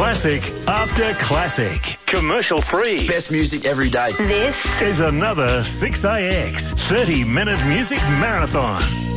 Classic after classic. Commercial free. Best music every day. This is another 6AX 30-minute music marathon.